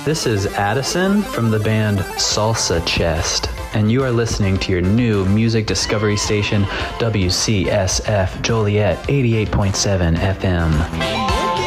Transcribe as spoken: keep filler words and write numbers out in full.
This is Addison from the band Salsa Chest, and you are listening to your new music discovery station, W C S F Joliet eighty-eight point seven F M.